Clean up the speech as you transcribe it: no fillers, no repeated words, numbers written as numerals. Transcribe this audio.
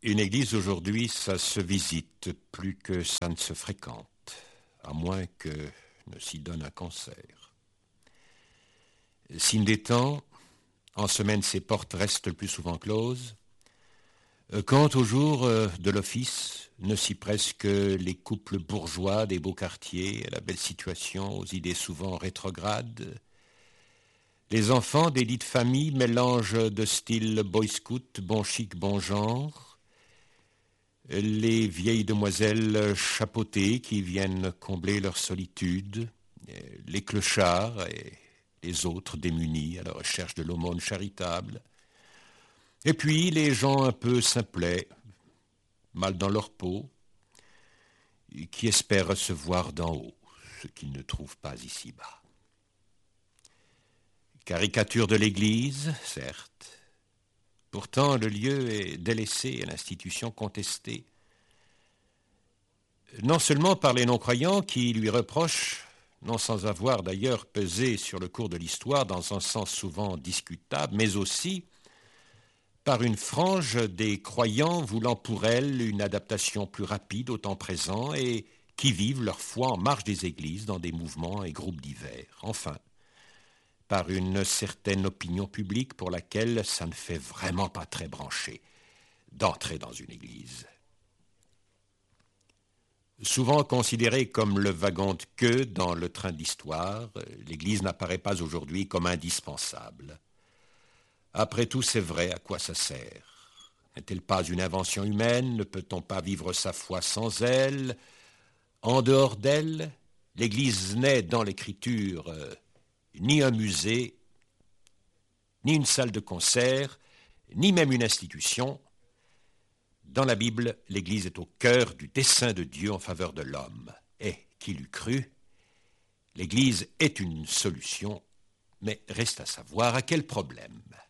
Une église aujourd'hui, ça se visite plus que ça ne se fréquente, à moins que ne s'y donne un concert. Signe des temps, en semaine ses portes restent le plus souvent closes. Quant au jour de l'office, ne s'y pressent que les couples bourgeois des beaux quartiers, à la belle situation, aux idées souvent rétrogrades. Les enfants des dites familles mélangent de style boy scout, bon chic, bon genre. Les vieilles demoiselles chapeautées qui viennent combler leur solitude, les clochards et les autres démunis à la recherche de l'aumône charitable, et puis les gens un peu simplets, mal dans leur peau, qui espèrent recevoir d'en haut ce qu'ils ne trouvent pas ici-bas. Caricature de l'Église, certes. Pourtant, le lieu est délaissé et l'institution contestée. Non seulement par les non-croyants qui lui reprochent, non sans avoir d'ailleurs pesé sur le cours de l'histoire dans un sens souvent discutable, mais aussi par une frange des croyants voulant pour elle une adaptation plus rapide au temps présent et qui vivent leur foi en marge des églises dans des mouvements et groupes divers. Enfin, par une certaine opinion publique pour laquelle ça ne fait vraiment pas très branché d'entrer dans une église. Souvent considérée comme le wagon de queue dans le train de l'histoire, l'église n'apparaît pas aujourd'hui comme indispensable. Après tout, c'est vrai, à quoi ça sert? N'est-elle pas une invention humaine? Ne peut-on pas vivre sa foi sans elle? En dehors d'elle, l'église n'est dans l'écriture ni un musée, ni une salle de concert, ni même une institution. Dans la Bible, l'Église est au cœur du dessein de Dieu en faveur de l'homme. Et, qui l'eût cru, l'Église est une solution, mais reste à savoir à quel problème.